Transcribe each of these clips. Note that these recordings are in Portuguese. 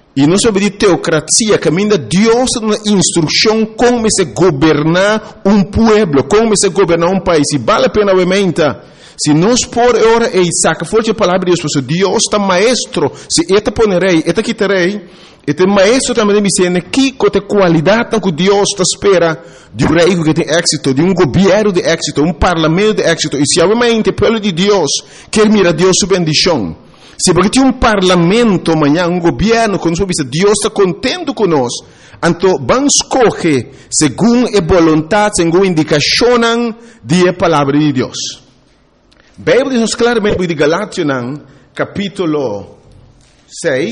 E não sobre de teocracia, caminha Deus uma instrução como se governar pueblo, como se governar país. E vale a pena obviamente, se nós por hora e saca forte a palavra de Deus, Deus está maestro, se eta ponerei, eta quitarei, este maestro também me diz que com qualidade que Deus está espera de rei que tem êxito, de governo de êxito, parlamento de êxito. E se obviamente o povo de Deus quer mirar Deus sua bendição, se porque tem parlamento amanhã, governo, quando Deus está contento conosco, então vamos escolher segundo a vontade, segundo a indicação da palavra de Deus. A Bíblia diz claramente de Galátias, capítulo 6,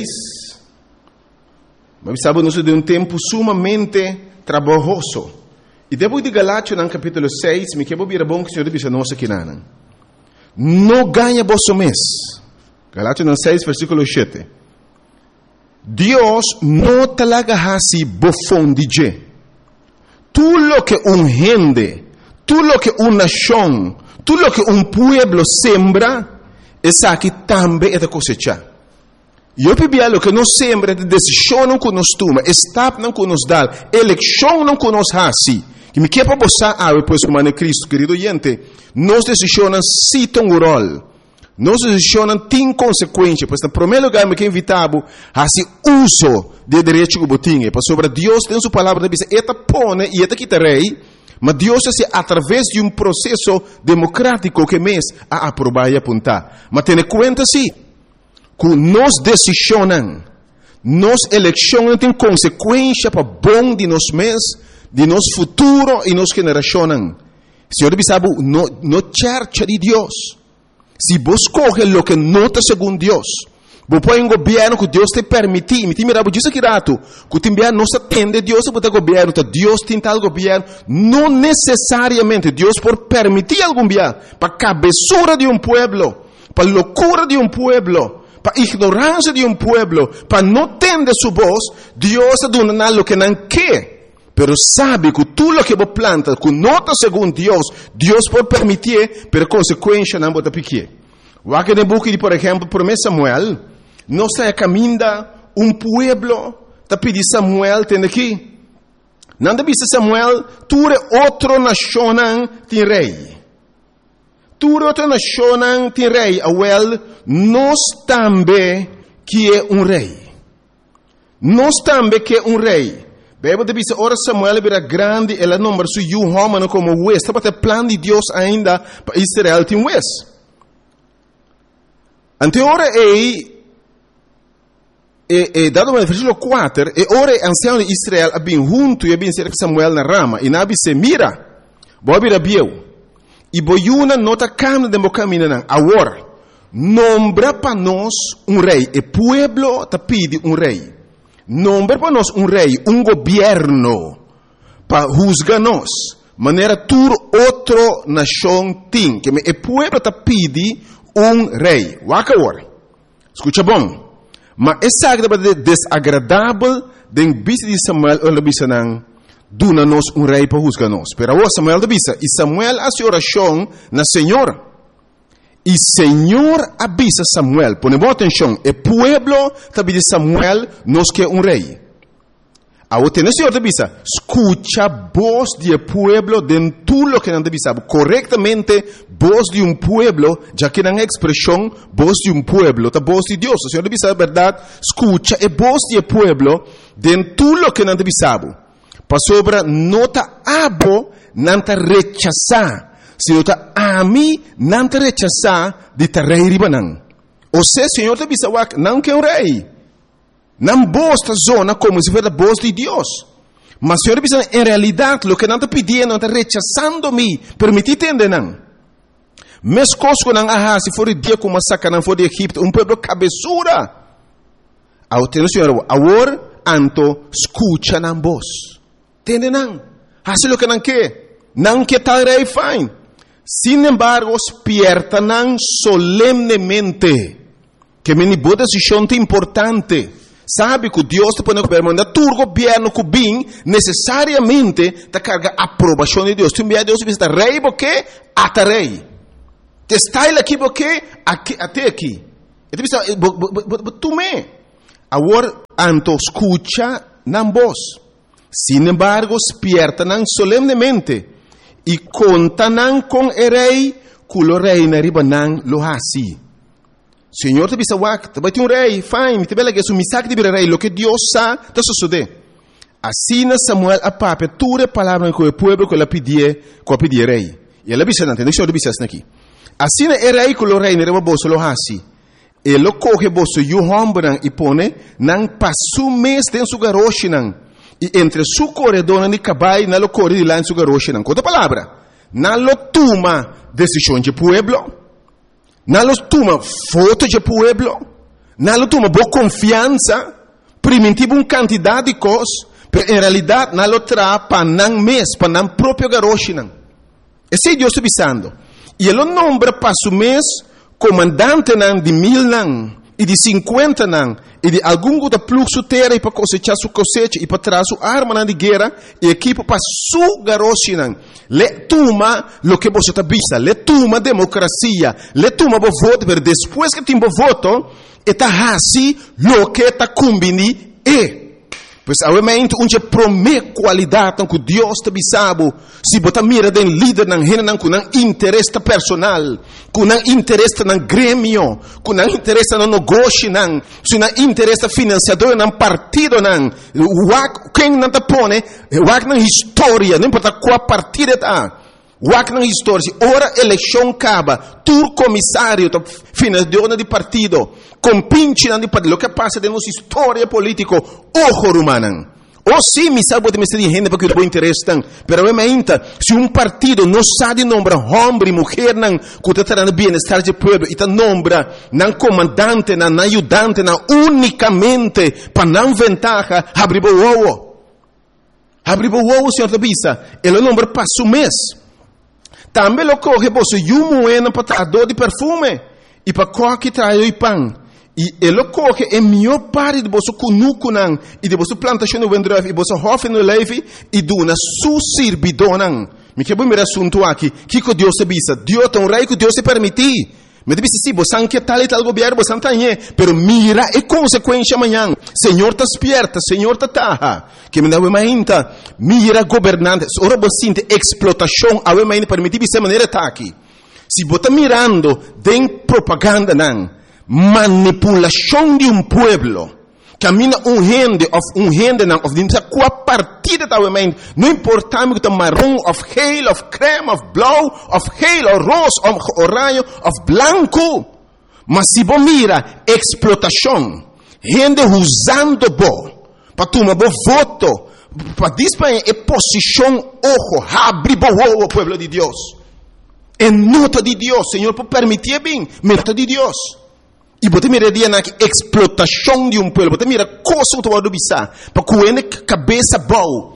mas sabemos de um tempo sumamente trabalhoso. E depois de Galátias, capítulo 6, me quero vir a bom que o Senhor diz a nós aqui, não ganha vosso mês. Galátias 6, versículo 7. Deus não talaga hasi bofão de je. Tudo lo que gente, tudo lo que nação, tudo lo que pueblo sembra, essa aqui também é da cosecha. E eu pedi lo que nós sembra, de decisão não que nos toma, estado não que nos dá, eleição não que nos hasi. Que me quer para você, depois como é Cristo, querido gente, nós decisões citam o rol. Nós decisões têm consequências, pois, no primeiro lugar, me quer invitar a uso de direito que eu tenho, para sobre Deus tem sua palavra, eta pone e eta quitarei, mas Deus é através de um processo democrático que mês a aprovar e apontar. Mas tenha conta, sim, que nós decisões, nós eleições têm consequências para bom de nós mesmos, de nosso futuro e nossa geração. Senhor, sabe, no church de Deus. Se você coge o que nota segundo Deus, você põe um governo que Deus te permite, me mira, diz aqui rato, que te envia não se atende Deus para o governo, Deus tem tal governo, não necessariamente Deus por permitir algum governo, para a cabeçura de pueblo, para a loucura de pueblo, para a ignorância de pueblo, para não tender sua voz, Deus está dando o que não quer. Pero sabe que tudo o que você planta, que nota segundo Deus, Deus pode permitir, pero consequência não pode pequer. O aqui no book de, por exemplo, por Samuel, não está caminhando pueblo, está pedindo Samuel, tem aqui. Não deve ser Samuel, tu é outra nação, tem rei. Tu é outra nação, tem rei. Well, nós também que é rei. Nós também que é rei. Bíblia diz, ora Samuel era grande, ela não marçou um homem como o West. Estava o plano de Deus ainda para Israel tem West. Ante ora dado no versículo 4, ora ancião de Israel havia junto e havia cerca Samuel na rama, e nabi se mira, bobi rabieu, e boiuna nota câmara de mocamina não, agora, nombra para nós rei, e pueblo te pede rei. Nombra para nós rei, governo, para juzgar-nos, maneira tur outra nação tem, que o pueblo te pede rei. Waka agora, escuta bom, mas essa é desagradável de vista de Samuel, ou de não, duna-nos rei para juzgar-nos. Pero agora Samuel de vista, e Samuel hace oração na Senhora. E Senhor avisa Samuel, põe boa atenção, o pueblo também de Samuel nos quer rei. Ao ter o Senhor avisa, escucha a voz do pueblo de tudo o que não avisa, corretamente, voz de pueblo, já que não é expressão, voz de pueblo, a voz de Deus. O Senhor avisa a verdade, escucha a voz do pueblo de tudo o que não avisa. Para sobre nota abo, não te rechazar. Se eu está a mim, não te rechazar de te rei ribanan. Ou seja, Senhor te avisa, não quer rei. Não bosta zona como se fosse a voz de Deus. Mas Senhor te avisa, em realidade, o que não te pedindo, não te rechazando-me, permitir entender não. Mes coisas que não há, se for o dia como massacre, não for de Egipto, pueblo cabeçura. Ao ter o Senhor, agora, anto, escucha na voz. Entende não? Hace o que não quer. Não quer tal rei, fine. Sin embargo, despiertan solemnemente que me boa decisão importante. Sabe que Deus te põe no governo, tu governo que bem necessariamente te carga a aprovação de Deus. Tu envia Deus e está rei porque até rei. Te está aqui porque até aqui. Tu me Agora, anto escucha nan voz. Sin embargo, despiertan solemnemente y contanan con el rey, culo rey na ribanan lo hasi. Senhor, te bisa wak, vai ter rei, fine, te bela que é misak de rei, lo que Deus sa, te sucede. Assim Samuel apapia toda a palavra que o povo que ela pedia rei. E ela bisa nante, deixa eu bisa aqui. Assim é rei que o rei nere boso lo hasi. Ele coge boso yu hombran e pone nan pasu mes den su garoshi nan. E entre su corredor de cabai na lo corre de lá em su garoshi nan. Outra palavra, na lo toma decisão de pueblo. Na lo toma foto de pueblo, na lo toma boa confiança, primitivo quantidade de coisas, mas em realidade na lo tra para não mês, para não próprio garoche não. Esse é Deus está pensando. E ele nombra para o mês comandante não de 1000 não, e de 50 não, e de algum outro fluxo terra e para cosechar sua cosecha e para trazer sua arma de guerra e equipo para su garoche não. Le toma lo que você está vista, le toma democracia, le toma o voto, mas depois que tem o voto, está assim lo que está combinando é. Pois obviamente onde promete qualidade que Deus te bisabo, se botar mira den líder nan hena nan kunang interesse personal, kunang interesse nan grêmio, kunang interesse nan negócio nan, kunang interesse financiador nan partido nan, wak quem nan te pone, wak nan história, não importa qual partido tá. Wak nan história, ora eleição acaba, tur comissário, financiador de partido, compinche nan de partido, o que passa de nossa história política, ojo rumanan. Ou sim, me sabe de me ser gente porque o interesse tem, pero obviamente, se partido não sabe nombrar homem e mulher nan, que está trazendo bem-estar do povo, e está nombra nan comandante, nan ajudante, nan unicamente para não ventaja, abrir o ovo. Abrir o ovo, senhor da bisa, ele nombra para o mês. Também lo coge você moeda para trazer de perfume e para coque trazer o pão. E ele coge a melhor parte de você cunucunan e de você plantação no vendreve e você hofe no leve e dona su servidor. Me quero ver assunto aqui. Que Deus se bisa? Deus tem rei que Deus se permitir. Me disse sim, você não quer tal e tal governo, você não tem, pero mira a consequência amanhã. Senhor está despierta, Senhor está taha. Que me dá uma ainda, mira governantes, ora você sente explotação, a uma ainda permitir de maneira tá aqui. Se você está mirando, tem propaganda não, manipulação de pueblo. Camina gente não, of dimsa qual partida tá uma ainda, não importa me que marrom, of geel, of creme, of blau, of geel, of rosa, of orange, of blanco. Mas se você mira explotação, gente usando para tomar voto, para disparar a posição, ojo, abre o pueblo de Deus. É nota de Deus, Senhor, por permitir bem, nota de Deus. E você mira na explotação de pueblo, você mira coisa que você bisa, para que cabeça boa.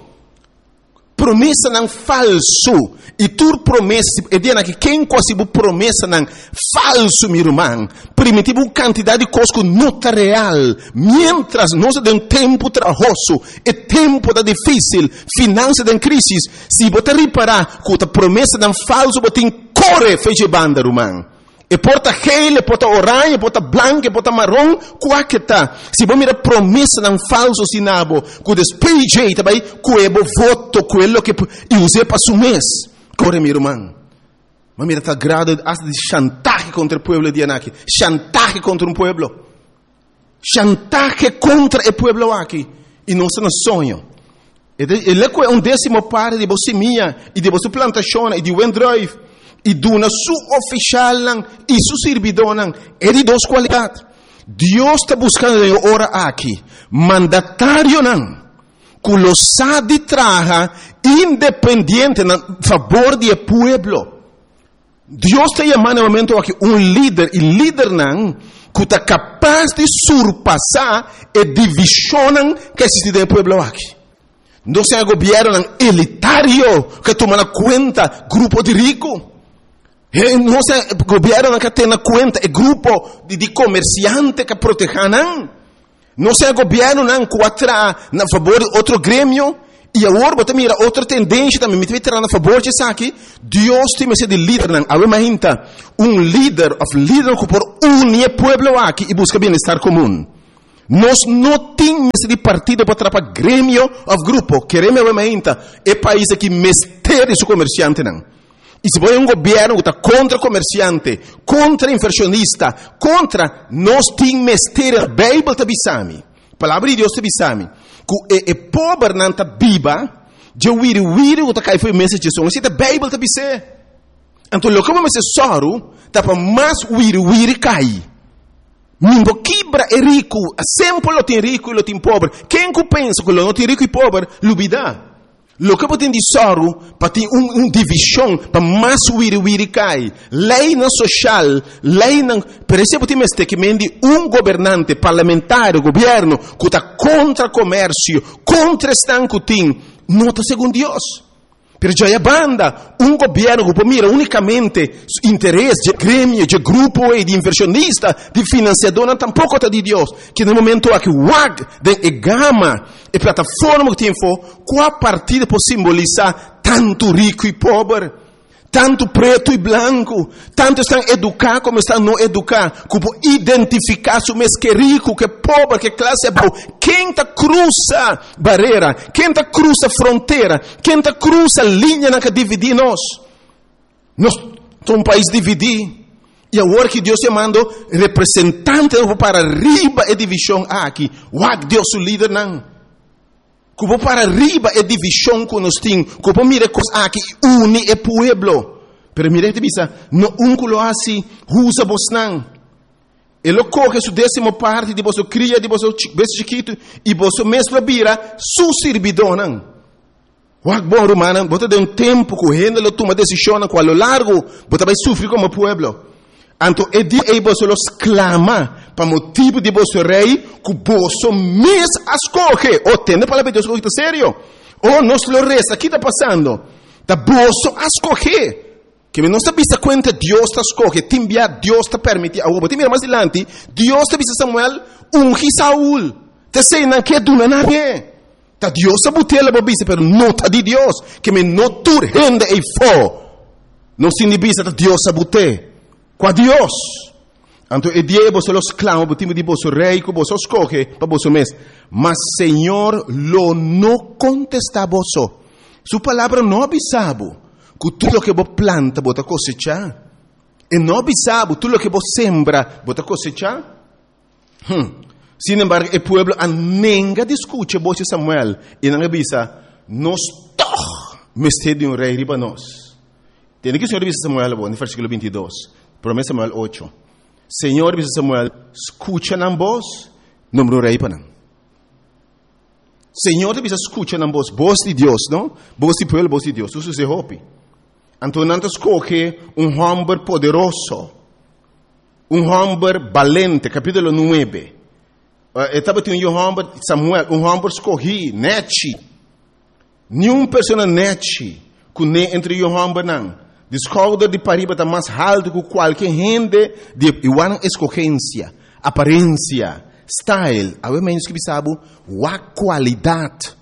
Promessa não falso. E tu promessa, é dia que quem quase promessa não falso, meu irmão. Primitivo quantidade de coisas que não está real. Mientras nós de tempo trabalhoso, é tempo da difícil, finança da crise. Se você reparar que a promessa não falso, você corre feche banda, irmão. E porta gel, e porta orange, e porta branco, e porta marrom, qual que tá? Se você mira promessa não falso sinabo, que despeje, também, que é voto, quello que eu usei para o mês. Corre, meu irmão. Mas mira, está grado de chantaje contra o povo de Anaki. Chantaje contra um povo. Chantaje contra o povo aqui. E não se sonho. Ele é 1/10 parte de você minha, e de você plantação, e de Wendrive. E dona su oficial e su servidor é de duas qualidades. Deus está buscando ora aqui mandatário que lo sabe traja independente a favor do povo. Deus está chamando no momento aqui líder e líder que está capaz de surpassar a divisão que existe no povo aqui. Não é um governo elitário que toma conta grupo de ricos. Não é o governo que tem na conta é grupo de comerciantes que protegem. Não é o governo que atrai na favor de outro grêmio. E agora você mira outra tendência também. Me vai na favor de isso aqui. Deus tem de líder. Líder que por unir o povo aqui e busca bem-estar comum. Nós não temos de partido para trabalhar grêmio ou grupo. Queremos realmente é país que mestre o comerciante não. E se vai governo que está contra comerciante, contra inversionista, contra nós temos mestre a Bíblia te bisami. Palavra de Deus te bisami. Que é pobre não está biba, de wiri que está cai foi mensagem de som. Se a Bíblia te bise. Então, o que vamos ser soro, tá para mais wiri cai. Ninguém quebra é rico, sempre lo tem rico e lo tem pobre. Quem que pensa que lo não tem rico e pobre, lubida. Lo que tem de soro, para ter divisão, para mais wiri cai. Lei na social, lei na... Per exemplo, tem que mendi governante parlamentar, governo, que está contra comércio, contra estanco tem, não está segundo Deus. Per già banda, governo che mira unicamente interesse de grêmio, de grupo e de inversionista, de financiador, tampouco está de Deus. Que no momento aqui, de gama e plataforma que tem qual partida pode simbolizar tanto rico e pobre, tanto preto e branco, tanto estão educados como estão não educados, que pode identificar se o mês que é rico, que é pobre, que classe é boa. Quem está cruza barreira, quem está cruza fronteira, quem está cruza linha que divide nós. Nós somos um país dividido. E agora que Deus chamando representante para arriba e divisão aqui, Deus o líder não. Que para arriba é divisão que nós temos, que mira coisas aqui une o pueblo. Pero mira que bisa, no que lo assim, usa vos não. Ele coge sua 10ª parte de vosso cria, de vosso bebê chiquito, e vosso mesmo vira su servidor não. Bom romano, você tem tempo que ele toma decisão com a largo, você vai sofrer como pueblo. Então, é dia que você los clama para motivo de vosso rei, que você mesmo escolhe. Ou tem para Deus que está sério. Ou nós lo resta, o que está passando? Está você escolhe. Que não está vista conta, Deus está escolhe. Te enviar, Deus te permite. Você mira mais adiante, Deus te vista Samuel, ungi Saúl. Te sei não que do nadie. Está Deus a botella, pero não está de Deus. Que me não tur rende e fo. Não se inibisa, está Deus a botella. Com Deus. Então, é dia que você los clama, o time de vosso rei, que você escolhe para vosso mês. Mas, Senhor, lo não contesta a você. Sua palavra não avisava que tudo o que você planta, você cosechar. E não avisava tudo o que você sembra, você cosechar. Sin embargo, o povo nunca discute você, Samuel, e não avisa, nós todos mestre de rei riba nós. Tem que o Senhor avisa Samuel, no versículo 22. Promessa Samuel 8. Senhor, diz Samuel, escucha na voz, número rei para não. Senhor, diz escucha na voz de Deus, não? Voz de pueblo, voz de Deus. Isso se hope. Então, não escolhe homem poderoso, homem valente, capítulo 9. Estava tendo homem, Samuel, homem escolhi, nete. Nenhuma pessoa nete, que nem entre homem não. Descobre de pariba está mais alto que qualquer gente de igual escolhência, aparência, style. Há menos que sabe a qualidade.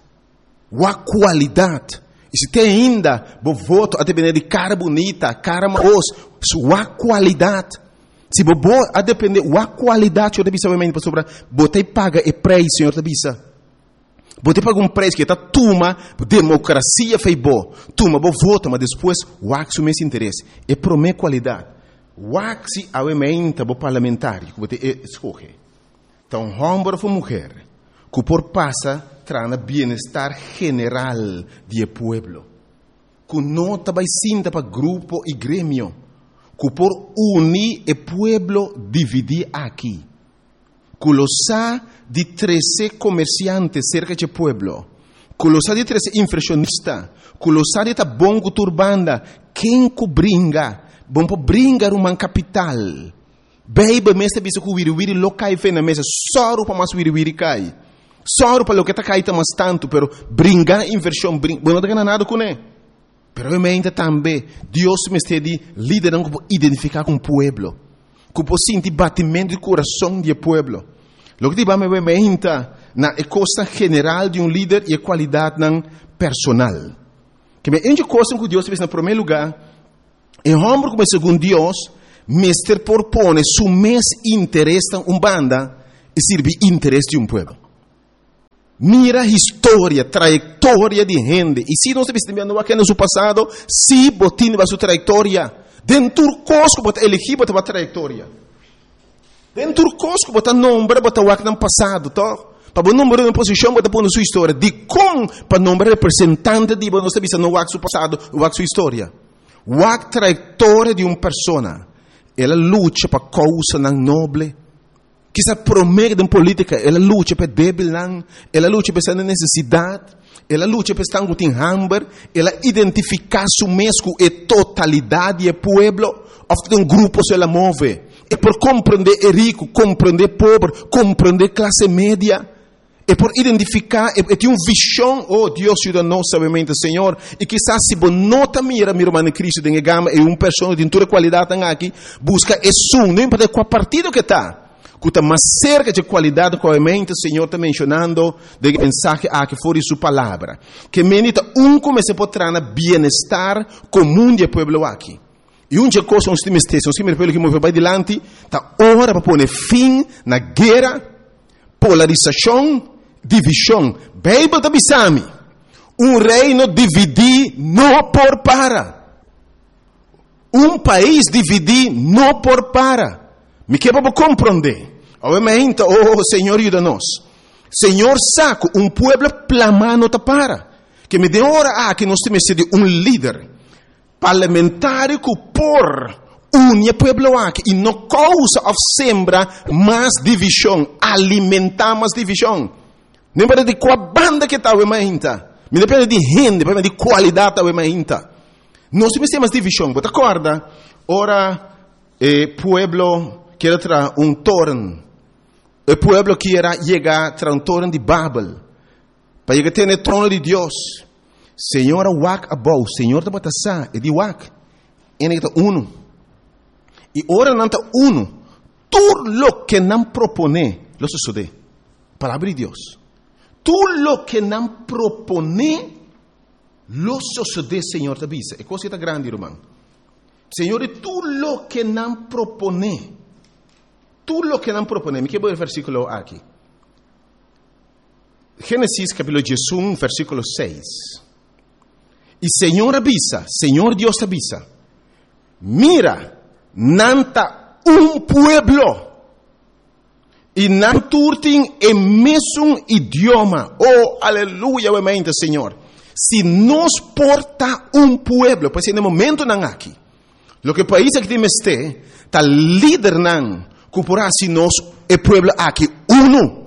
E se tem ainda, vou voto a depender de cara bonita, cara maus, sua qualidade. Se vou a depender da qualidade, eu deve saber para sobre, botei paga e preço, senhor deve. Você paga preço que está tuma, democracia fez boa. Tuma, vou votar, mas depois, o meu interesse. É para minha qualidade. O se aumenta o parlamentar, que você escolhe. Então, homem ou mulher, que por passa, traz bem-estar general do povo. Que não vai sinta para grupo e grêmio. Que por unir o povo, dividir aqui. Que lo sa de 13 comerciantes cerca de pueblo, que lo sa de 13 inversionistas, que lo sa de ta bongo turbanda, quem que bringa, bom para bringar uma capital. Baby, mesta bisa que wiri lo cai fe na mesa, soro para mais wiri cai. Soro para lo que tá caíta mais tanto, pero bringar inversão, bom não ganha nada com ele. Pero realmente também, Deus me está de liderando para identificar com o pueblo. Que pode sentir batimento do coração do povo. O que vamos ver na costa general de líder e a qualidade personal. Que é uma coisa que Deus fez no primeiro lugar. É homem como segundo Deus, mestre propõe seu mês interesse em banda e sirve interés de pueblo. Mira história, trajetória de gente. E se nós estamos vendo aqui no seu passado, se botin a sua trajetória, dentro cosco bota elegir bota a trajetória. Dentro cosco bota nome bota o no passado, tá? Para o número de posição bota pôr na sua história. De como para nome representante de nós estamos no seu passado, o sua história. A trajetória de uma pessoa, ela luta para causa não nobre. Que se promete em política, ela luta para débil, ela luta para essa necessidade, ela luta para estar com hambre, ela identifica su mesmo e totalidade do povo, ou grupo se ela move. É por compreender o rico, compreender o pobre, compreender a classe média. É por identificar, é ter uma visão, oh Deus ajuda-nos sabemente, Senhor, e quizás se você nota mira mano Cristo de gama e uma pessoa de toda qualidade aqui, busca isso, não importa qual partido que está. Que está mais cerca de qualidade, obviamente, o Senhor está mencionando de mensagem que fora sua palavra. Que menita comece a portar na bem-estar comum do povo aqui. E uma coisa, nós temos que mover para adiante, está hora para pôr fim na guerra, polarização, divisão. Bíblia está bisami. Reino dividir não por para. País dividir não por para. Me quebra para compreender. Obviamente, Senhor, ajuda-nos. Senhor, saco, povo plamano para. Que me dê hora que nós temos de líder parlamentar por unir povo aqui. E não causa of sembra mais divisão, alimentar mais divisão. Não depende de qual banda que está, me depende de gente, depende de qualidade, nós temos mais divisão. Você acorda? Ora, pueblo quer trazer torno. O pueblo quer chegar a torno de Babel. Para chegar a ter o trono de Deus. Senhor, wak abou. Senhor, está batasa. E de wak. Ele está uno. E ora não está uno. Tudo lo que não propone, lo sucede. Palavra de Deus. Tudo lo que não propone, lo sucede, Senhor, te avisa. É coisa grande, irmão. Senhor, tudo lo que não propone. Tudo lo que não propone. Me quero ver o versículo aqui. Gênesis capítulo 1, versículo 6. E Senhor avisa, Senhor Deus avisa. Mira, nanta pueblo. E não turtem o mesmo idioma. Oh, aleluia, obviamente, Senhor. Se nos porta pueblo, pois no momento não aqui. Lo que país que temos está líder não. Cupurá si nós é pueblo aqui uno.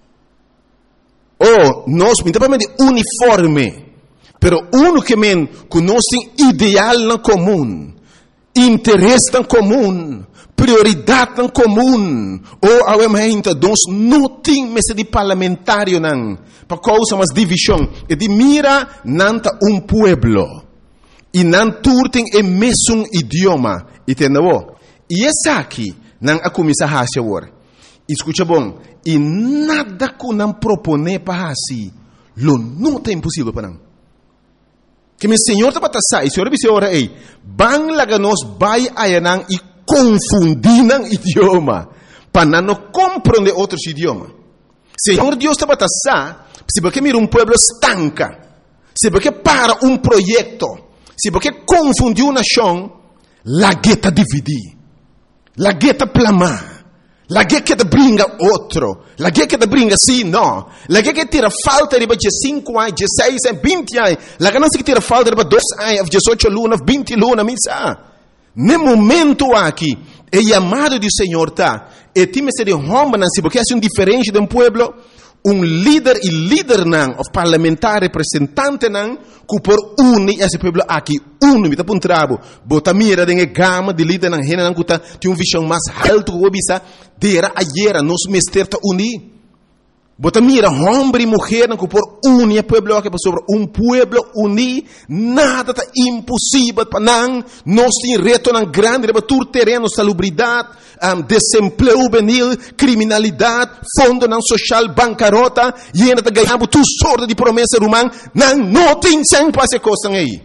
Nós de uniforme. Pero uno que nós tem ideal na comum, interesse na comum, prioridade na comum. Obviamente, nós não temos de parlamentário não, para causa mais divisão. E de mira nanta pueblo. E não turtem o mesmo idioma. E essa aqui não a começar a fazer agora. Escuta bom. E nada que não propone para fazer, não é impossível para não. Que meu Senhor está para sair. O Senhor disse agora, bang laga nós vai ayanang e confundir o idioma. Para não compreender outros idiomas. Senhor Deus está para sair. Se você mira povo estanca. Se você para projeto. Se você confundir uma nação, la gueta dividir. La gueta plamar. La gueta brinca outro. La gueta brinca sim, não. La gueta tira falta de 5 anos, 16 anos, 20 anos. La ganância que tira falta de 2 anos, 18 lunas, 20 lunas, misa. No momento aqui, é chamado do Senhor, tá? E time se de homem, se porque é diferente de povo, líder e líder não, o parlamentar representante não, que por unir esse povo aqui, me tá por trabo, bota mira de gama de líder não, rena não, que tem uma visão mais alta que o bisa, dera ayer, nós mester unir. Bota mira, homem e mulher, que por unir o povo aqui, sobre povo unir, nada tá impossível para não, nós tem reto não grande, para todo terreno, salubridade, desemprego juvenil, criminalidade, fundo não social, bancarrota, e ainda tá ganhando tudo sorte de promessa humana, não tem sempre essa coisa aí.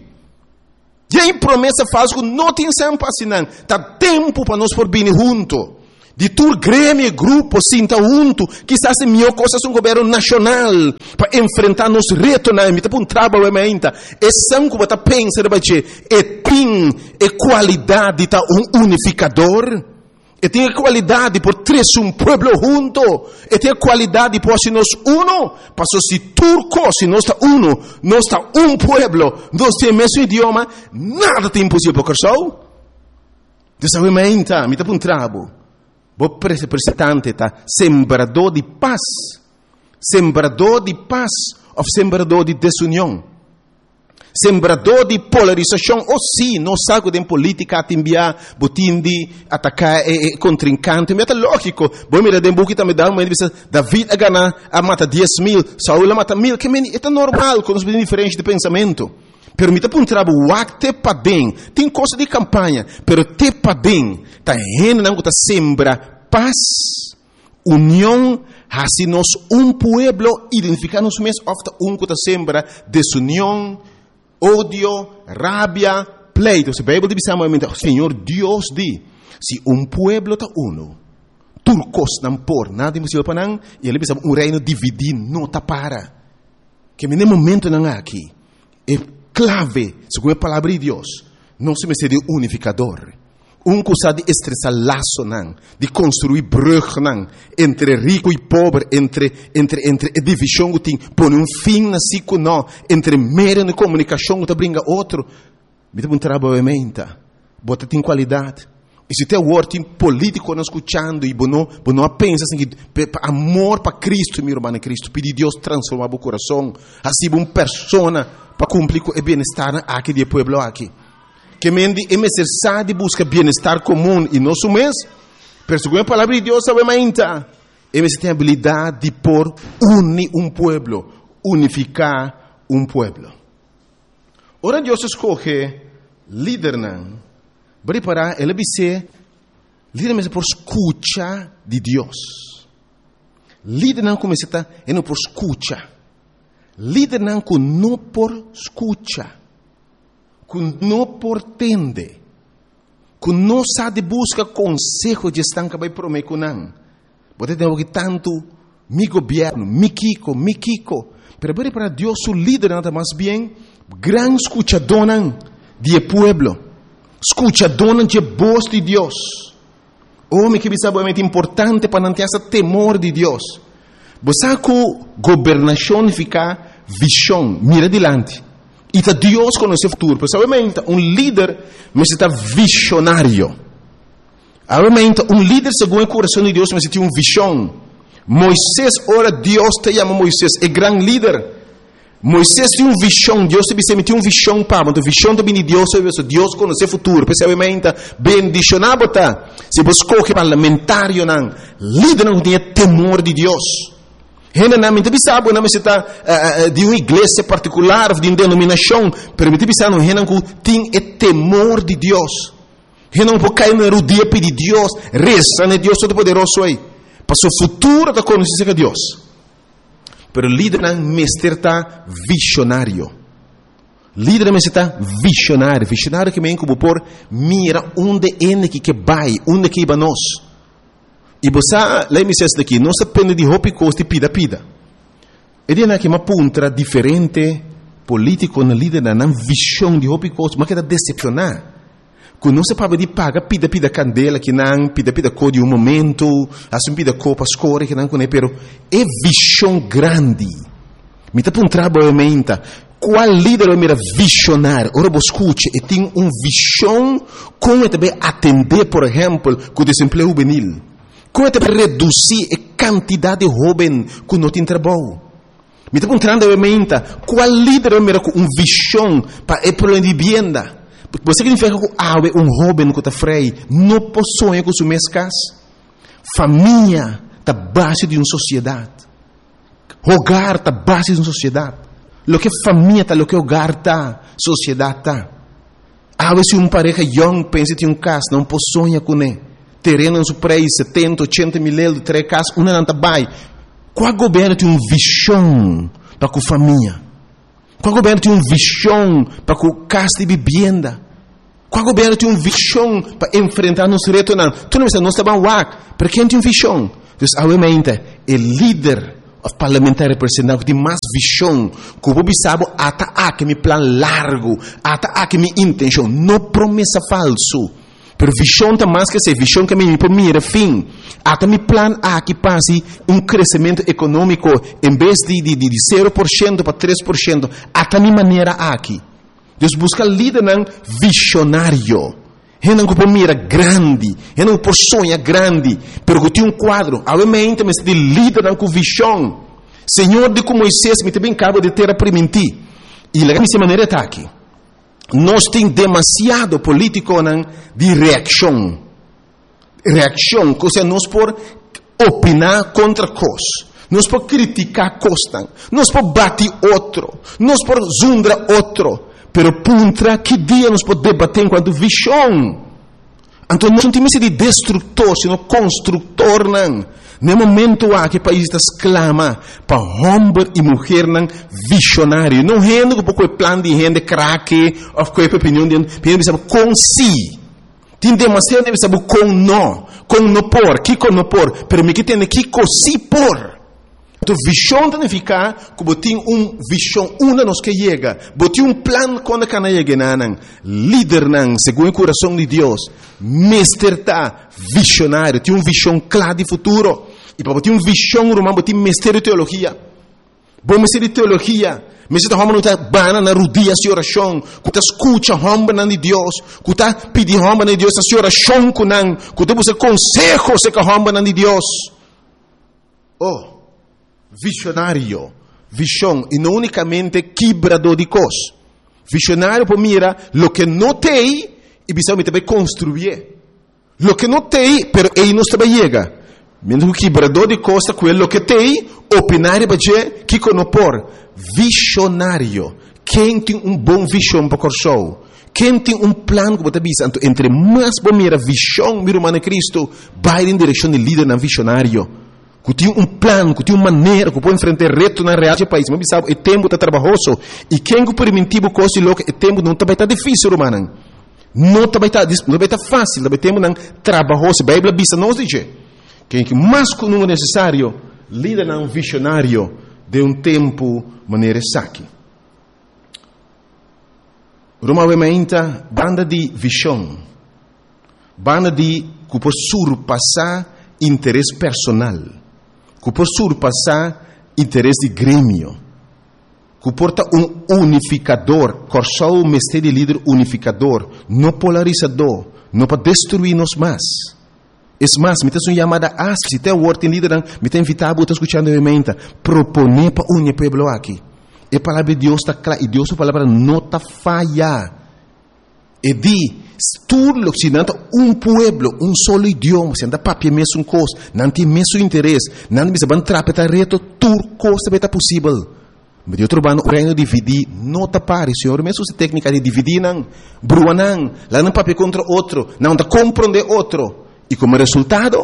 E aí promessa falsa, não tem sempre assim, não. Tá tempo para nós por vir junto. De tur grêmio, grupo, sinta junto, quizás em minha coisa um governo nacional, para enfrentar nos retos na emita, para um trabalho ainda. E sangue que pensa, e tem qualidade de um unificador, e tem a qualidade por trazer um pueblo junto, e tem a qualidade por se nós uno, para se turco, se nós está uno, nós está um pueblo, nós temos o mesmo idioma, nada tem impossível para o coração. Dessa vez ainda, me para um trabalho. O representante está sembrador de paz ou sembrador de desunião, sembrador de polarização, ou sim, não sabe de política a enviar, botim de atacar contrincante, mas é lógico, bom, mira, de buquita me dá uma entrevista, David a ganhar, a mata 10,000, Saúl a mata 1,000, que é normal, com os diferentes de pensamento. Pero me para um trabalho, o acte para bem, tem coisa de campanha, pero te para bem, está renando que está sembra paz, união, assim nós pueblo, identificar-nos mesmos, ofta que está sembra desunião, ódio, rabia, pleito. Se a Bíblia diz, Senhor Deus diz, se pueblo está uno, turcos não por, nada impossível para não, e ele diz, reino dividido não está para. Que no momento não há aqui, é clave, segundo a palavra de Deus, não se me seria unificador. Coisa de estressar laço, não, de construir brug, não, entre rico e pobre, entre divisão que tem, pôr fim na cico, não, entre meio na comunicação que brinca outro. Me dá trabalho menta, bota tem qualidade. E se tem word político não escutando e não pensa assim que amor para Cristo, meu irmão Cristo, pedir Deus transformar o coração, assim uma persona para cumprir com o bem-estar aqui do povo aqui. Que mendi é necessário de buscar bem-estar comum e não mês, mas segundo a palavra de Deus, sabe ainda, é necessário ter a habilidade de pôr unir pueblo, unificar pueblo. Ora Deus escolhe líder não, preparar ele ser líder mesmo por escuta de Deus. Líder não começa a não por escuta, líder não com não por escuta. Que não portende, que não sabe buscar consejo de estanca vai prometer com não. Pode ter que tanto mi governo, mi Kiko, pero para Deus o líder nada mais bem, gran escuchador de pueblo, escuchador de voz de Deus. Homem que é importante para não ter esse temor de Deus. Você que governação fica visão, mira adiante. E está Deus conhece o futuro. Porque, obviamente, líder necessita visionário. Obviamente, líder segundo o coração de Deus necessita uma visão. Moisés, ora, Deus te chama Moisés, é grande líder. Moisés tem uma visão, Deus te tem uma visão para, mas a visão também de Deus, Deus conhece o futuro. Porque, obviamente, bendicionado está. Se você escolhe parlamentário, líder não tem temor de Deus. Generalmente, sabe, não está de uma igreja particular, de uma denominação, mas pensar no que tem o temor de Deus. Não pode cair no erudito pedir Deus, reza, né? Deus todo-poderoso aí. Para o futuro da consciência de Deus. Mas o líder não está visionário. Líder não está visionário. Visionário que vem como por mira onde é que vai, onde que vai nós. E você, lá me diz daqui, não se depende de roupa e costa pida. Ele é uma ponta diferente, político, na líder, na visão de roupa e costa, mas que está decepcionar. Que não se pode de pagar pida candela, que não, pida cor de momento, assim pida cor para escolher, que não, pero é visão grande. Me está para um trabalho, qual líder é mera visionário? Ora, você escute, e tem uma visão como também atender, por exemplo, com o desemprego juvenil. Como é para reduzir a quantidade de jovens que não tem trabalho? Me está perguntando, obviamente, qual líder é com uma visão para o problema de vivienda? Porque você significa que jovem que está freio, não possui com sua mesma casa. Família está base de uma sociedade. Hogar está base de uma sociedade. Lo que família está, lo que hogar está, sociedade está. Se uma pareja young pensa em casa, não possui com ele. Terreno no preço, 70, 80 mil euros, 3 casas, uma não está bem. Qual governo tem uma visão para a família? Qual governo tem uma visão para a casa de vivenda? Qual governo tem visão para enfrentar nos retos? Tu não está, nós estamos wak, para quem tem visão? Então, obviamente, o líder parlamentar representante tem mais visão, que o povo sabe, ata aqui meu plano largo, ata aqui minha intenção, não promessa falso. Pero visão está mais que ser visão que me por mira fim. Ata meu plano aqui passe crescimento econômico, em vez de 0% para 3%, ata minha maneira aqui. Deus busca líder visionário. Ele não mira grande, ele não sonha grande, pero que tem quadro. Obviamente, mas de líder com visão. Senhor, de como Moisés me também acaba de ter a permitir. E lá dessa maneira está aqui. Nós temos demasiado político de reação. Reação, ou seja, nós por opinar contra coisas. Nós por criticar coisas. Nós por bater outro. Nós por zundar outro. Pero puntra que dia nós podemos debater enquanto visão. Então nós não temos de destrutor, sino construtor. No momento que o país exclama para homem e mulher visionário. Não rende com o plano de rende craque, ou com a opinião de gente, com si. Tem demasiado de saber com não por, que com não por, pero me que tem que com si por. Então, visão significa que você tem visão, uma nos que chega. Você tem plano quando que não chega. Líder, segundo o coração de Deus. Mestre, visionário. Tem visão clara de futuro. E para você ter visão, você tem mestre de teologia. Bom mestre de teologia. Mestre de homem não está bana na rodia de oração. Que está escuta homem de Deus. Que está pedindo homem de Deus a oração com não. Que está buscando consejos com homem de Deus. Visionário, visão, e não unicamente quebrador de coisas. Visionário para mira lo que não tem e precisa também construir. Lo que não tem, pero ele não está chega. Mesmo quebrador de coisas, aquilo que tem, opinar para dizer que não por. Visionário, quem tem bom visão para o show? Quem tem plano que você visa? Entre mais para mira visão, meu irmão Cristo, vai em direção de líder na visionário. Que tem plano, que tem maneira, que pode enfrentar reto na realidade do país. Mas sabe, o tempo está trabalhoso. E quem que permitiu o coisa louco, o tempo não está difícil, irmão. Não está fácil, o tempo não trabalhoso. A Bíblia diz, não diz. Quem que mais que não é necessário, líder não visionário de tempo maneira saque. Roma vementa banda de visão. Banda de que por surpassar interesse personal. Que por surpassar interesse de grêmio, que porta unificador, corçou o mestre de líder unificador, não polarizador, não para destruir-nos mais. É mais, me tem uma chamada se tem o word em líder, me tem invitado a escutar novamente, proponer para unir o povo aqui. E a palavra de Deus está clara, e Deus a palavra não está falha. E di, tudo se não pueblo, solo idioma, se anda papel mesmo coisa, não tem mesmo interesse, não tem mesmo trapetar reto, tudo coisa vai estar possível. Mas eu trabalho no reino de dividir, não está pare, senhor, mesmo se técnica de dividir, não, brua não, lá não papel contra outro, não está compreender outro. E como resultado,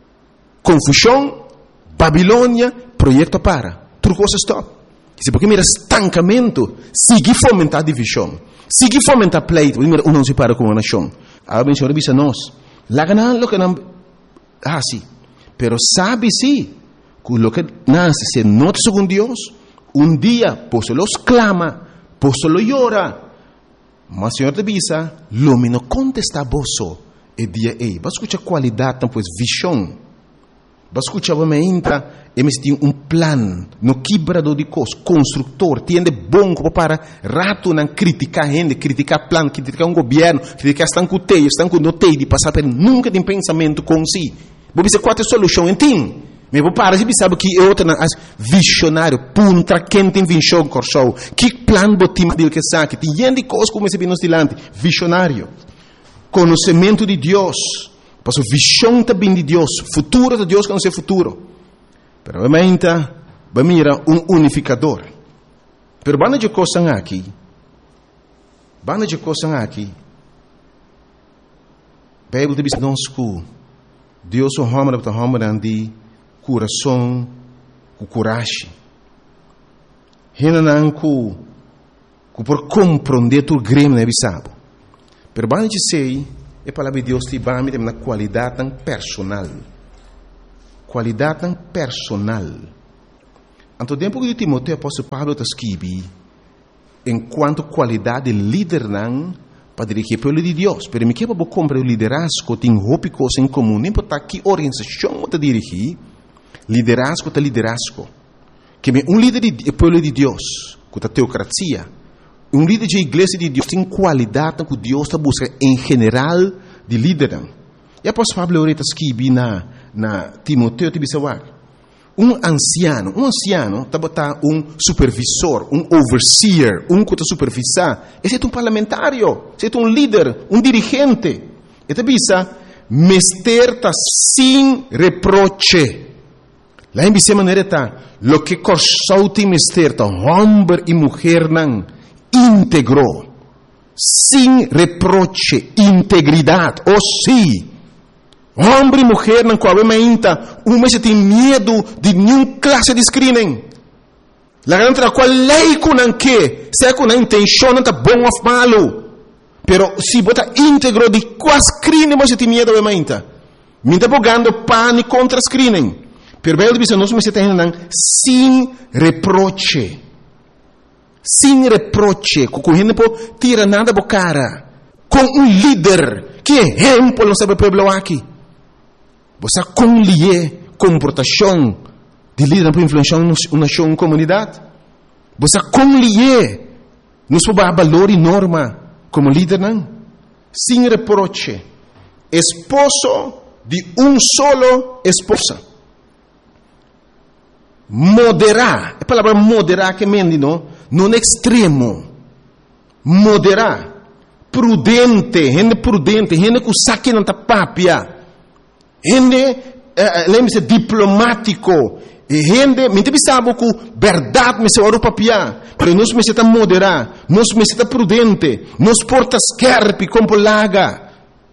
confusão, Babilônia, projeto para, tudo coisa stop. Se porque mira estancamento, sigue fomentar divisão. Sigue fomentar pleito, não se para com uma nação. A bem senhor diz nós, lá ganan lo que não assim, pero sabe sim, que lo que nasce se nota segundo Deus, dia por solo clama, por solo llora. Mas senhor te bisa, lo menos contesta boso e dia ei, vas escuchar qualidade, pues visão. Vas escuchar entra, eles têm plano, no quebrador de coisas, construtor, tem de bom para rato não criticar gente, criticar plano, criticar governo, criticar estão com teio, estão com notei de passar por nunca tem pensamento com si. Vou dizer qual é a solução, entende? Mas vou parar, você sabe que é outra visionário, punta quem tem visão corção, que plano botima dele que sabe, tem gente de coisas como esse bem oscilante, visionário, conhecimento de Deus. Porque a visão também de Deus, futuro de Deus que não é futuro. Pero obviamente, vai mirar unificador. Pero banda de coisas aqui, a Bíblia diz nós que Deus é o homem de coração, com coragem. Ele não que por compreender tu grêmio, né, sabe? Pero bem dizer, a palavra de Deus te vai me na qualidade personal. Qualidade personal. Anto tempo que Timoteo apóstolo Pablo está escrevendo, enquanto qualidade de líder para dirigir o povo de Deus. Pero me quero compreender o liderazgo, tem roupa coisa em comum. Nem importa que organização está dirigir, liderazgo está liderazgo. Que líder do povo de Deus, com a teocracia, líder de igreja de Deus tem qualidade que Deus está buscando em geral de líder. E a apóstolo Pablo está escrevendo na Timoteo, anciano está botando supervisor, overseer, que está supervisar. Esse é parlamentário, esse é líder, dirigente. Esta bisa, mester está sem reproche. Lá em essa maneira está, lo que corsou tem mester está, homem e mulher íntegro, sem reproche, integridade, sim. Homem e mulher não qual se tem medo de nenhuma classe de screening. La grande qual lei com que se com a intenção não tá bom ou malo, pero se bota íntegro de qual screening você tem medo de mainta. Me tá bogando pane contra screening. Pero bem dizer nós me se tem sem reproche. Sem reproche, correndo por tira nada bo cara. Com líder que exemplo não sabe o povo aqui. Você conlier comportação de líder para influenciar uma comunidade. Você conlier nos valor e norma como líder não. Sem reproche. Esposo de solo esposa. Moderar. A palavra moderar que mendi não extremo. Moderar. Prudente, gente que saque na papia. Gente, lembre-se, diplomático. Gente, me sabe que verdade me se ora papia. Pero nós me se moderar, nós me se prudente, nós porta scarpe como laga.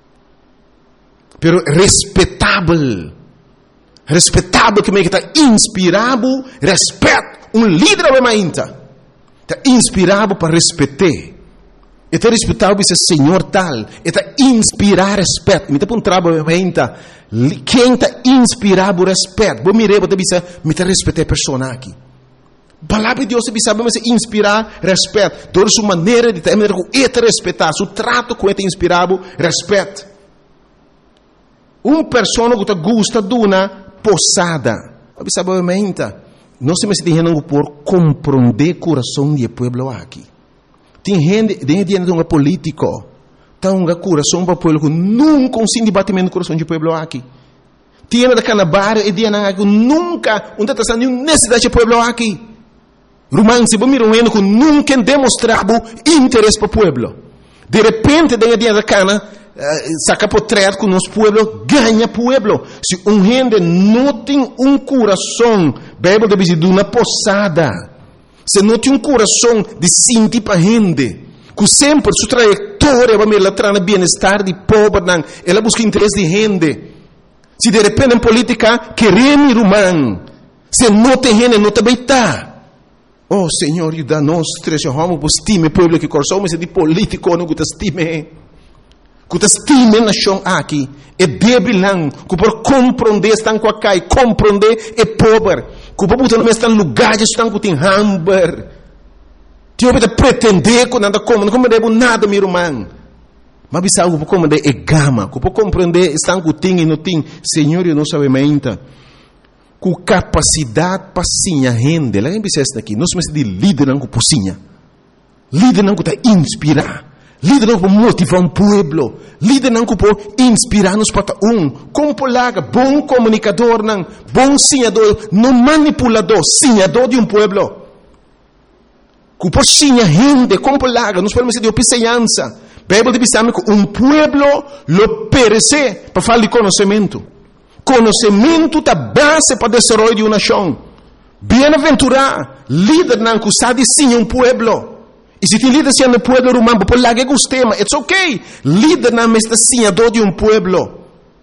Pero respetável que me está inspirado, respeito, líder é mainta. Está inspirado para respeitar. Está respeitado esse Senhor tal. Está inspirado respeito. Me está trabalho mainta. Quem está inspirado respeito? Vou mirar, vou dizer, me está respeitar a pessoa aqui. Palavra de Deus sabe me inspirar respeito. Toda sua maneira de ter respeitar, seu trato com ele inspirado respeito. Pessoa que gosta de uma posada. Sabe mainta. Não se me está por compreender o coração do povo aqui. Tem gente de um político, tem um coração para o povo que nunca se debatimento no coração do povo aqui. Tem da canabar e dia que nunca não está nenhuma necessidade do povo aqui. Romance, vamos mirar que nunca demonstrado interesse para o povo. De repente, dia da cana, saca por trás que o nosso povo ganha povo. Se gente não tem coração, Bíblia diz de uma posada. Se não tem coração de sentir para a gente, que sempre sua trajetória vai me levar no bem-estar de pobre, ela busca interesse de gente. Se de repente em política queremos irmão, se não tem gente, não também está. Oh Senhor, ajuda-nos, vamos estime o povo que coração, mas de político não te estime. Que te estime na chão aqui, é débil não, que por compreender estão com a cai, compreender é pobre. Que o povo também está em lugares que estão com hamburger. Tio pode pretender que nada como, não compreende nada, meu irmão. Mas bisa algo para compreender é gama, que para compreender estão com tem e não tem. Senhor, eu não sabe ainda. Com capacidade para sinha rende. Lá em Bicesta aqui, nós somos de líder não com pocinha. Líder não que está inspirar. Líder não para motivar um povo. Líder não para inspirar-nos para como polaga, bom comunicador, não, bom sinhador, não manipulador, sinhador de um povo. Que por sinha rende, como polaga, nós podemos dizer de opiceança. Bíblia diz que um povo lo perece para falar de conhecimento. Conhecimento é a base para o desenvolvimento de uma nação. Bem-aventurado, líder não que sabe sim um povo. E se tem líder sendo povo romano, por lá que gostema, it's okay. Líder não é senhador de um povo.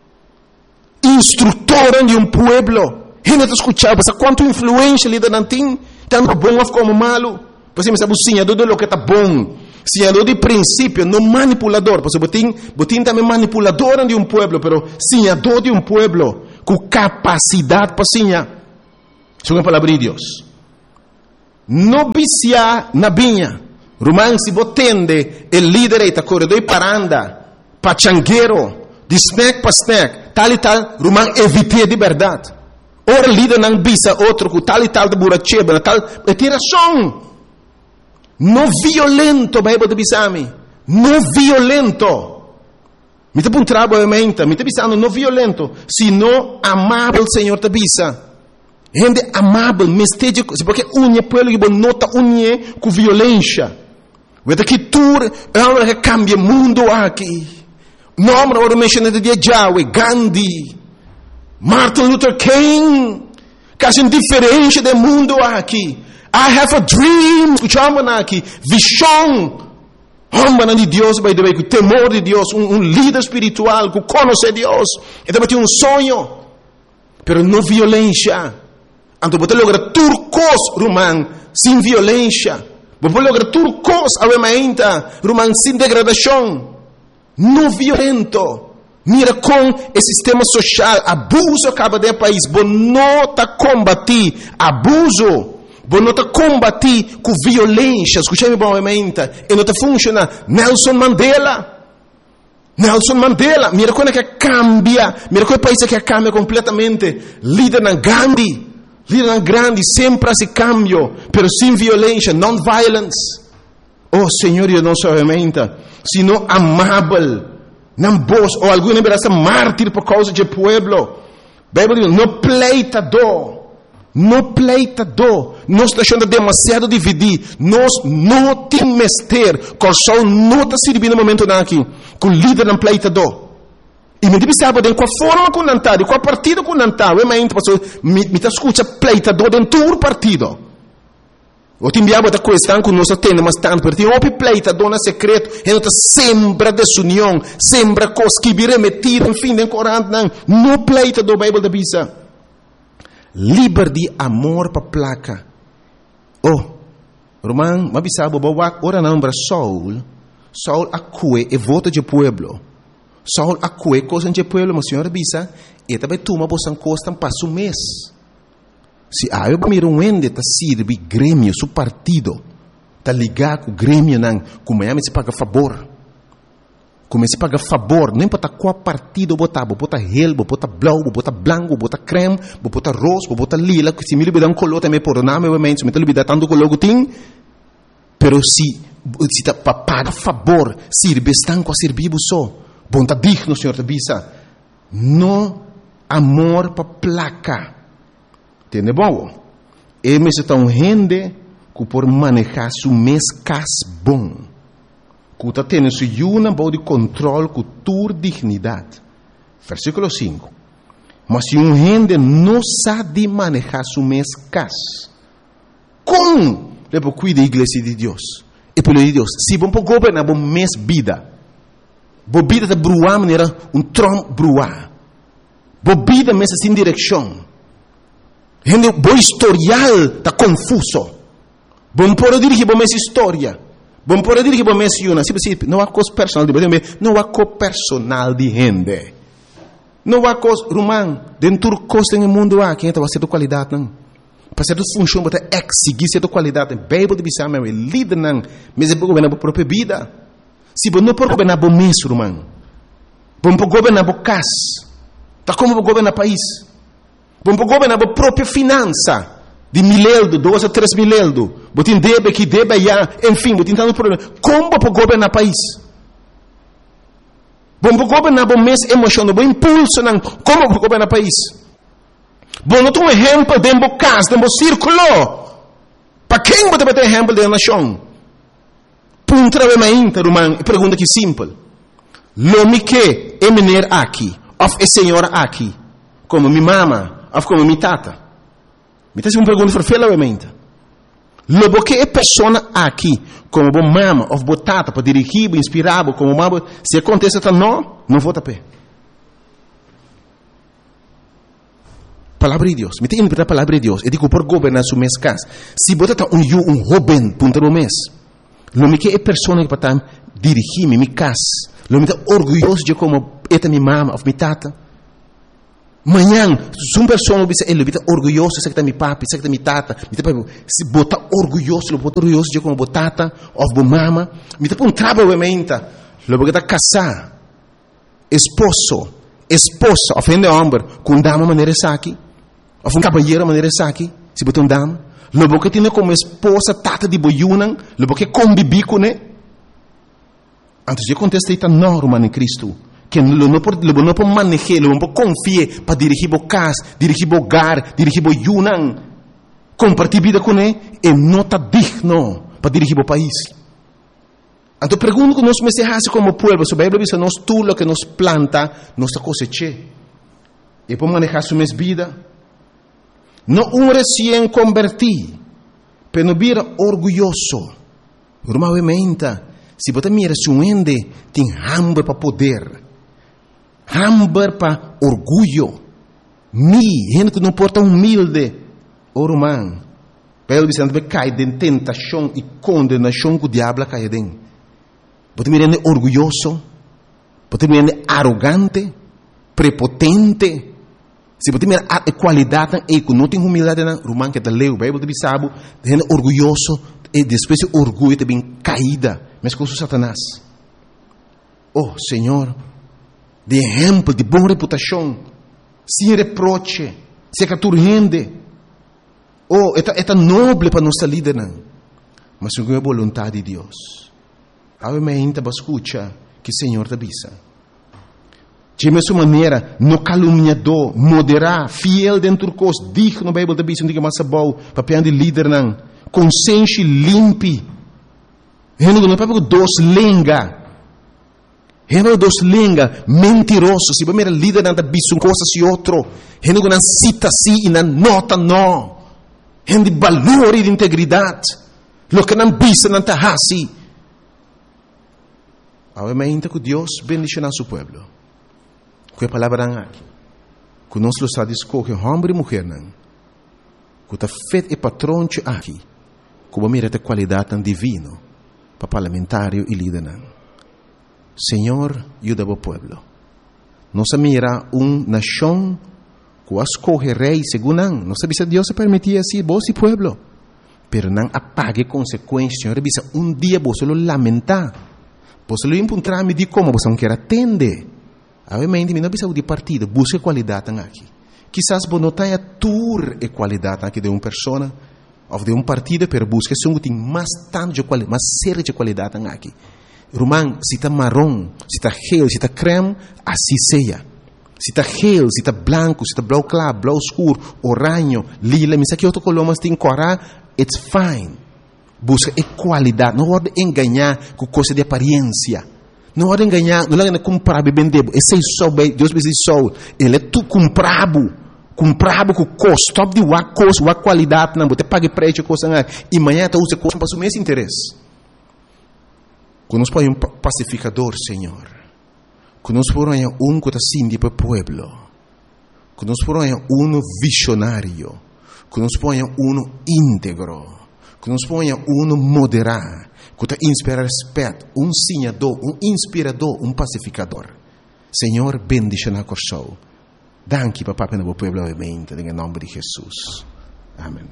Instrutor de um povo. Gente está escutando, mas quanto influência líder não tem, tanto bom como malo. Você me sabe o senhador do que está bom. Señaló de principio, no manipulador, porque botín también manipulador de un pueblo, pero señaló de un pueblo con capacidad para señalar. Es una palabra de Dios. No vicia na viña. Román, si vos tende el líder está corredor y paranda, pachanguero, de snack para snack, tal y tal, Román evite de verdad. Ora el líder não visa outro com tal e tal de buracheba, tal, tiene razón. No violento, Bible de bisami. No violento. Me te puntrabo obviamente, me te bisando no violento, sino amável, Senhor te bisa. Gente amável, mesteja, porque unhe pueblo que nota unhe com violência. Vete que tu é que cambia mundo aqui. Nome agora mencionado de Yahweh, Gandhi, Martin Luther King, caso indiferente do mundo aqui. I have a dream, escuchamos aqui, visão. Homem de Deus, by the way, com temor de Deus, líder espiritual, que conhece Deus. Então tem sonho, pero não violência. Então você logra turcos, Román, sem violência. Você logra turcos, obviamente, Román, sem degradação. Não violento. Mira com o sistema social, abuso acaba de país. Você não está combatir abuso. Você não está combatir com violência. Escute-me bem, e não está funcionando. Nelson Mandela, mira como é que cambia. Mira como é país que cambia completamente. Líder na Gandhi. Líder grande, sempre esse cambio, pero sem violência, non-violence. Oh, Senhor, eu não somente, sino amável, não vos, ou alguma vez mártir por causa do pueblo. Bíblia diz, não pleitador, nós estamos achando demasiado dividir, nós não temos mester, coração não está servindo no momento aqui, com líder não pleitador. E me deve saber de qual forma com nantar, de qual partido com nantar. Eu me escuta pleitador dentro do partido. Eu te enviava da questão que nós temos, mas tanto, porque tem um pleitador na secreto, e nós sembra desunião, sembra coisas que virem metidas, enfim, de corante, não pleitador, Bíblia da Bisa. Liberdade, amor para placa. Oh, Román, mas bisabo, ora não, Saul acue e vota de pueblo. Saul acue coisa de pueblo, mas senhora bisa, e também toma bosan costan passo mês. Se eu miro ende tá sirve grêmio, su partido, tá ligado com grêmio não, como é se paga favor. Como se paga favor, não importa qual partido botar, bota relbo, bota blau, bota branco, bota creme, bota rosa, bota lila, que se me libera color também por nome, obviamente, se me libera tanto color que tem, pero se tá para pagar favor, sirve estão com servir só. Bom, está digno, Senhor, te bisa. No amor para placa. Entende bom? E me está gente que por manejar su mês bom. Que está tendo su uma boa de controle com tua dignidade. Versículo 5. Mas se gente não sabe manejar su mês como? Depois cuida da igreja de Deus. E pelo de Deus, se vão governar bom mês vida. Bobida de bruar maneira trom bruar. Bobida mesa sem direção. Gente, bom historial tá confuso. Bom pode dirigir bom mesa história. Bom pode dirigir bom mesa uma. Se não há coisa personal de não há coisa personal de gente. Não há coisa Román dentro coisa no mundo aqui então vai ser de qualidade não. Para ser função para exigir certa qualidade. Bíblia de bisama líder não. Mas é governar a própria vida. Se você não pode governar o mês, Román, você pode governar o casa, tá como você governar o país, você pode governar a própria finança, de 1.000 euros, 2 a 3 mil euros, você tem débito que deve já, enfim, você tem tanto problema. Como você pode governar o país? Você pode governar o mês emocional, o impulso, não. Como você pode governar o país? Você não tem um exemplo dentro do casa, dentro do círculo. Para quem você vai ter exemplo da nação? Puntramente, Román, pergunta que simples. Lo que é menino aqui, ou é senhora aqui, como minha mama, ou como minha tata. Me está uma pergunta feia, obviamente. Lo que é pessoa aqui, como minha mama, ou minha tata, para dirigir, inspirar, como mama, se acontece, não vou tapar. Palavra de Deus, me tem que interpretar a palavra de Deus. Eu digo por governar su mês casa. Se você está um jovem, punta no mês. Lo me que é pessoa que para dirigir me casa. Lo me tá orgulhoso de como esta minha mama ou minha tata. Manhã, se uma pessoa ele está orgulhoso de que minha papi, de que minha tata, se botar orgulhoso de como botata ou mama, me tá um trabalho menta. Lo que tá casar, esposa, ofende homem, com dama maneira saki, ou um cabalheiro maneira saki, se botar um dama. Lo que tem como esposa tata de boiunan, lo que convive com ele. Antes de contestar esta norma em Cristo, que não pode manejar, não pode confiar para dirigir o casa, dirigir o hogar, dirigir o yunan, compartilhar vida com ele, e não está digno para dirigir o país. Então pergunto que nós me se como povo, se a Bíblia diz nós tudo o que nos planta, nós coseche. E para manejar sua vida, não recém convertido, mas não vira orgulhoso. Normalmente, se você mira seu ende, tem hambre para poder, hambre para orgulho. Gente que não porta humilde, romano. Pelo que você cai em tentação e condenação que o diabo cai dentro. Você mira orgulhoso, você mira arrogante, prepotente. Se você mira a qualidade e que não tem humildade na romano que está leu, Bíblia de sabe, gente orgulhoso e depois o orgulho também caída. Mas com Satanás. Oh, Senhor, de exemplo, de boa reputação, sem reproche, sem caturrende. Oh, é nobre para nossa líder, não. Mas segundo a vontade de Deus. Obviamente, você escuta que o Senhor te avisa. De mesma maneira, no caluniador, moderar, fiel dentro do curso, digno, a Bíblia te avisa, não diga mais bom, papel de líder, não. Consciência limpe. Gente não é dos lenga. Gente dos lenga, mentiroso. Se você é líder, não bisa coisa e outro. Gente não cita assim e não nota não. Gente de valor e de integridade. Lo que não bisa não está assim. Obviamente que Deus bendicionar seu povo. Que a palavra aqui. Que nós lo está escolher homem e mulher não. Que está feito e patrão aqui. Que vai mirar a qualidade divina. Para parlamentário e líder. Senhor, ajuda o povo. Nossa mira nação que escolhe rei segundo não. Não sabe se Deus se permitia assim, vos e povo. Pero não apague consequências. Senhor, dia você lo lamentar. Você lo encontrar me de como você não quer atender. Obviamente, não precisa de partido. Busque qualidade aqui. Quizás você não tenha tour e qualidade aqui de uma pessoa. Ou de partido, pero busca um tem mais tanto de qualidade, mais séria de qualidade aqui. Romano, se está marrom, se está gel, se está creme, assim seja. Se está gel, se está branco, se está blau claro, blau escuro, oranho, lila, mas aqui outro color, mas tem corar, it's fine. Busca qualidade, não pode enganar com coisa de aparência. Não pode enganar, não pode comprar bem debo. Esse é só, Deus me diz só, ele é tu comprado. Comprado com custo, top de uma coisa, uma qualidade, não, você paga preço, coisa, e amanhã você usa coisa para o mesmo interesse. Quando nós põe pacificador, Senhor, quando nós põe que está síndico para o povo, quando nós põe visionário, quando nós põe íntegro, quando nós põe moderado, que está inspira respeito, sinador, inspirador, pacificador. Senhor, bendice na corção. Danke, papá, para o povo, obviamente, em nome de Jesus. Amém.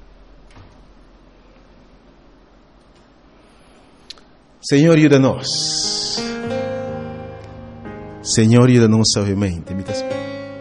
Senhor, ajuda-nos. Senhor, ajuda-nos, obviamente.